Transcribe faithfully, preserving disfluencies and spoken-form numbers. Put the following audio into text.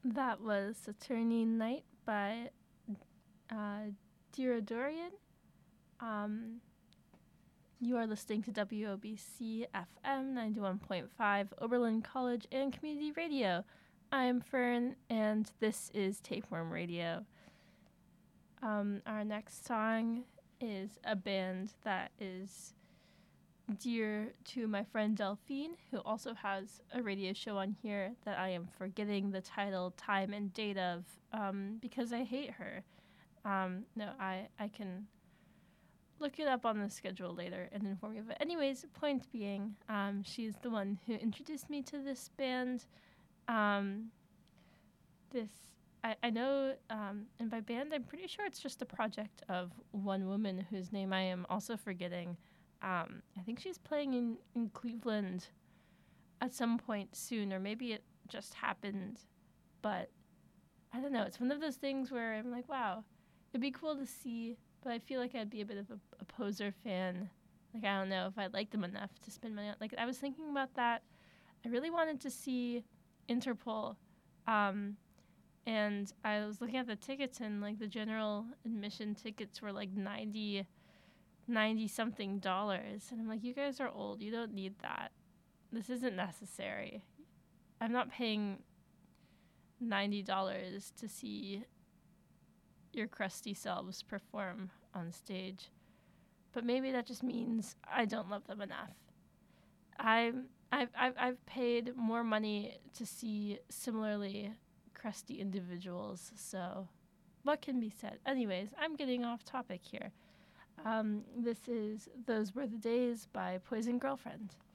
That was Saturnine Night by uh, Dira Dorian. Um, you are listening to W O B C F M ninety-one point five, Oberlin College and Community Radio. I'm Fern, and this is Tapeworm Radio. Um, our next song is a band that is dear to my friend Delphine, who also has a radio show on here that I am forgetting the title, time, and date of, um, because I hate her. Um, no, I, I can look it up on the schedule later and inform you. But anyways, point being, um, she's the one who introduced me to this band. Um, this, I, I know, um, and by band, I'm pretty sure it's just a project of one woman whose name I am also forgetting. Um, I think she's playing in, in Cleveland at some point soon, or maybe it just happened. But I don't know. It's one of those things where I'm like, wow, it'd be cool to see, but I feel like I'd be a bit of a, a poser fan. Like, I don't know if I'd like them enough to spend money on. Like, I was thinking about that. I really wanted to see Interpol. Um, and I was looking at the tickets, and, like, the general admission tickets were, like, ninety ninety something dollars, and I'm like, you guys are old, you don't need that, this isn't necessary. I'm not paying ninety dollars to see your crusty selves perform on stage. But maybe that just means I don't love them enough. I'm I've I've, I've paid more money to see similarly crusty individuals, so what can be said? Anyways, I'm getting off topic here. Um, this is Those Were the Days by Poison Girlfriend.